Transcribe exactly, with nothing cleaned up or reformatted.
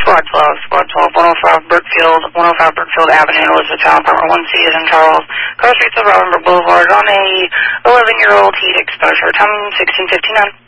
Squad twelve, Squad twelve, one oh five Brookfield, one oh five Brookfield Avenue, Elizabethtown, apartment one C is in Charles. Cross streets of Robinburg Boulevard on a eleven-year-old heat exposure. Time sixteen fifty-nine.